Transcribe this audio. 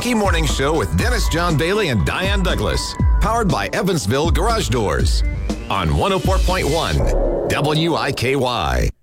Mickey Morning Show with Dennis John Bailey and Diane Douglas. Powered by Evansville Garage Doors. On 104.1 WIKY.